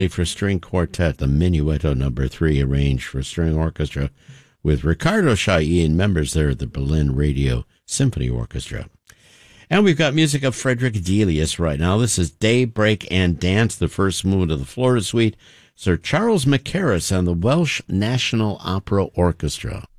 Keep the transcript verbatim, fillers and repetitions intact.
for string quartet, the Minuetto number three, arranged for string orchestra with Ricardo Chailly, members there of the Berlin Radio Symphony Orchestra. And we've got music of Frederick Delius right now. This is Daybreak and Dance, the first movement of the Florida Suite, Sir Charles Mackerras and the Welsh National Opera Orchestra.